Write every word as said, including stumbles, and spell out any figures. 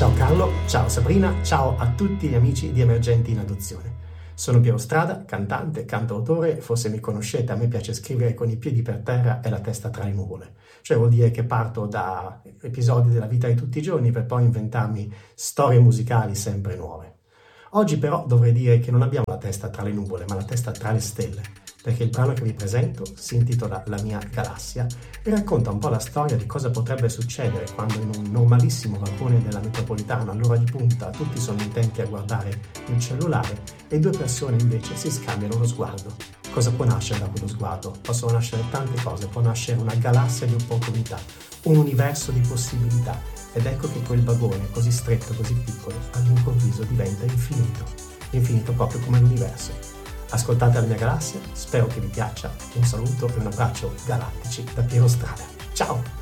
Ciao Carlo, ciao Sabrina, ciao a tutti gli amici di Emergenti in Adozione. Sono Piero Strada, cantante, cantautore, forse mi conoscete, a me piace scrivere con i piedi per terra e la testa tra le nuvole. Cioè vuol dire che parto da episodi della vita di tutti i giorni per poi inventarmi storie musicali sempre nuove. Oggi però dovrei dire che non abbiamo la testa tra le nuvole, ma la testa tra le stelle, perché il brano che vi presento si intitola La mia galassia e racconta un po' la storia di cosa potrebbe succedere quando in un normalissimo vagone della metropolitana all'ora di punta tutti sono intenti a guardare il cellulare e due persone invece si scambiano lo sguardo. Cosa può nascere da quello sguardo? Possono nascere tante cose, può nascere una galassia di opportunità, un universo di possibilità. Ed ecco che quel vagone così stretto, così piccolo, all'improvviso diventa infinito, infinito proprio come l'universo. Ascoltate La mia galassia, spero che vi piaccia. Un saluto e un abbraccio galattici da Piero Strada. Ciao!